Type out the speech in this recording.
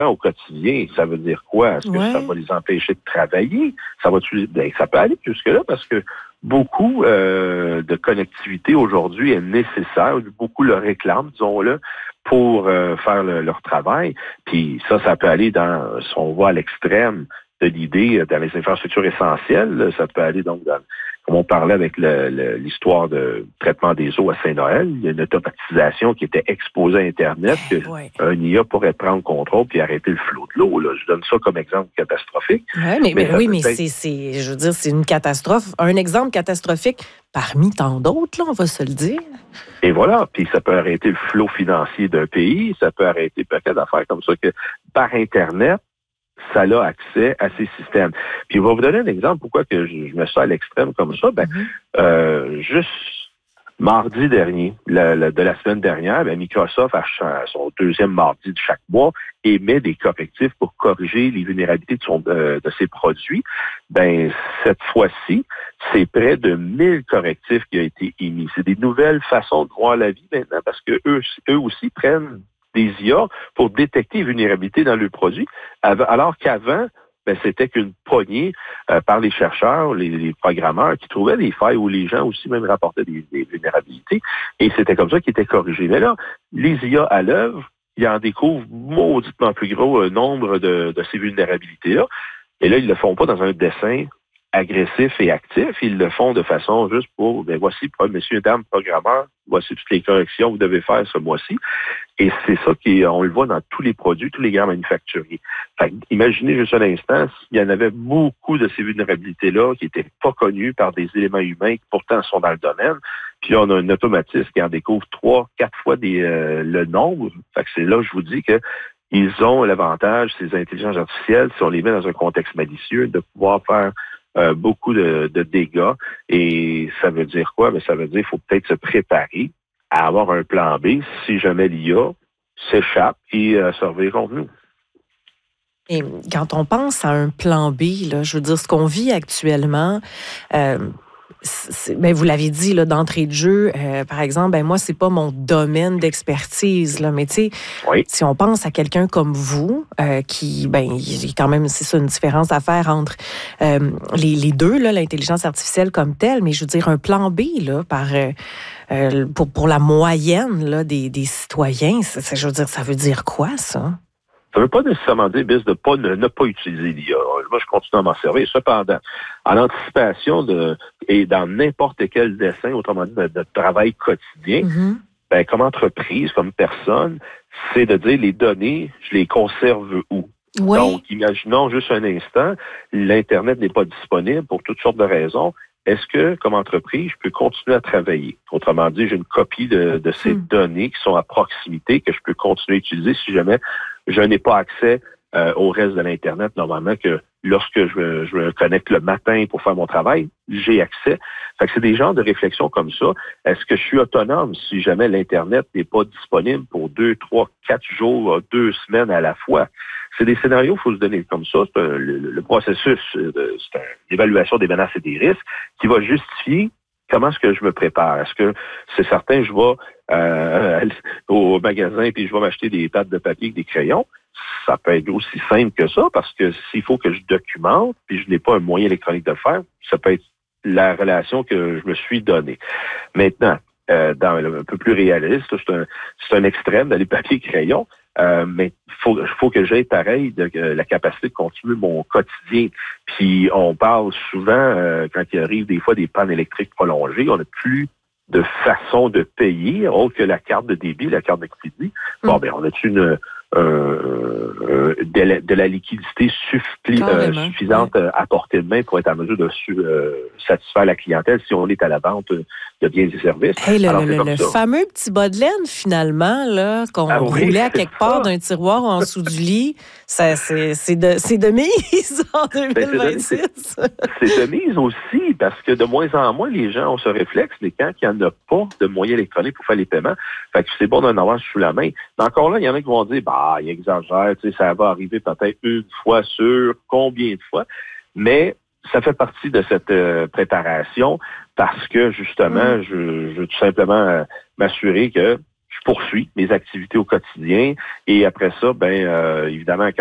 au quotidien, ça veut dire quoi? Est-ce que ça va les empêcher de travailler? Ça peut aller jusque-là parce que beaucoup de connectivité aujourd'hui est nécessaire. Beaucoup le réclament, disons-le, pour faire leur travail. Puis ça peut aller si on va à l'extrême de l'idée dans les infrastructures essentielles, ça peut aller donc comme on parlait avec l'histoire de traitement des eaux à Saint-Noël, il y a une automatisation qui était exposée à Internet qu'un IA pourrait prendre le contrôle puis arrêter le flot de l'eau. Là. Je donne ça comme exemple catastrophique. Mais je veux dire, c'est une catastrophe. Un exemple catastrophique parmi tant d'autres, là, on va se le dire. Et voilà, puis ça peut arrêter le flot financier d'un pays, ça peut arrêter peut-être d'affaires comme ça que par Internet, ça a accès à ces systèmes. Puis, je vais vous donner un exemple pourquoi que je mets ça à l'extrême comme ça. Juste mardi dernier, de la semaine dernière, Microsoft, à son deuxième mardi de chaque mois, émet des correctifs pour corriger les vulnérabilités de ses produits. Cette fois-ci, c'est près de 1000 correctifs qui ont été émis. C'est des nouvelles façons de voir la vie maintenant parce que eux aussi prennent des IA pour détecter les vulnérabilités dans leurs produits, alors qu'avant, c'était qu'une poignée par les chercheurs, les programmeurs qui trouvaient des failles où les gens aussi même rapportaient des vulnérabilités, et c'était comme ça qu'ils étaient corrigés. Mais là, les IA à l'œuvre, ils en découvrent mauditement plus gros nombre de ces vulnérabilités-là, et là, ils ne le font pas dans un dessin agressif et actif, ils le font de façon juste pour, voici, messieurs, dames, programmeurs, voici toutes les corrections que vous devez faire ce mois-ci. Et c'est ça on le voit dans tous les produits, tous les grands manufacturiers. Imaginez juste un instant, s'il y en avait beaucoup de ces vulnérabilités-là qui n'étaient pas connues par des éléments humains qui pourtant sont dans le domaine, puis on a un automatisme qui en découvre 3-4 fois le nombre. C'est là que je vous dis que ils ont l'avantage, ces intelligences artificielles, si on les met dans un contexte malicieux, de pouvoir faire beaucoup de dégâts. Et ça veut dire quoi? Ça veut dire qu'il faut peut-être se préparer à avoir un plan B si jamais l'IA s'échappe et se revient contre nous. Et quand on pense à un plan B, là, je veux dire, ce qu'on vit actuellement, vous l'avez dit là, d'entrée de jeu, par exemple, moi, c'est pas mon domaine d'expertise, là, mais tu sais, si on pense à quelqu'un comme vous, qui, il y a quand même, c'est ça, une différence à faire entre les deux, là, l'intelligence artificielle comme telle, mais je veux dire, un plan B, là, pour la moyenne là, des citoyens, je veux dire, ça veut dire quoi, ça? Ça ne veut pas nécessairement dire de ne pas utiliser l'IA. Moi, je continue à m'en servir. Cependant, en anticipation et dans n'importe quel dessin, autrement dit, de travail quotidien, comme entreprise, comme personne, c'est de dire les données, je les conserve où? Oui. Donc, imaginons juste un instant, l'Internet n'est pas disponible pour toutes sortes de raisons. Est-ce que, comme entreprise, je peux continuer à travailler? Autrement dit, j'ai une copie de ces données qui sont à proximité que je peux continuer à utiliser si jamais je n'ai pas accès au reste de l'Internet. Normalement, que lorsque je me connecte le matin pour faire mon travail, j'ai accès. Fait que c'est des genres de réflexions comme ça. Est-ce que je suis autonome si jamais l'Internet n'est pas disponible pour 2, 3, 4 jours, 2 semaines à la fois? C'est des scénarios qu'il faut se donner comme ça. C'est le processus, c'est une évaluation des menaces et des risques qui va justifier comment est-ce que je me prépare. Est-ce que c'est certain, je vais au magasin puis je vais m'acheter des pattes de papier avec des crayons? Ça peut être aussi simple que ça parce que s'il faut que je documente puis je n'ai pas un moyen électronique de le faire, ça peut être la relation que je me suis donnée. Maintenant, dans un peu plus réaliste, c'est un extrême d'aller papier-crayon. Mais il faut que j'aie pareil la capacité de continuer mon quotidien. Puis on parle souvent, quand il arrive des fois des pannes électriques prolongées, on n'a plus de façon de payer autre que la carte de débit, la carte de crédit. Bon, on a-tu de la liquidité suffisante à portée de main pour être en mesure de satisfaire la clientèle si on est à la vente de biens et services. Hey, le fameux petit bas de laine, finalement, là, qu'on roulait à quelque part d'un tiroir en dessous du lit, c'est de mise en 2026. C'est de mise aussi, parce que de moins en moins, les gens ont ce réflexe, mais quand il n'y en a pas de moyens électroniques pour faire les paiements, fait que c'est bon d'en avoir sous la main. Mais encore là, il y en a qui vont dire, il exagère, ça va arriver peut-être une fois sur combien de fois, mais ça fait partie de cette préparation parce que, justement, je veux tout simplement m'assurer que je poursuis mes activités au quotidien et après ça, évidemment,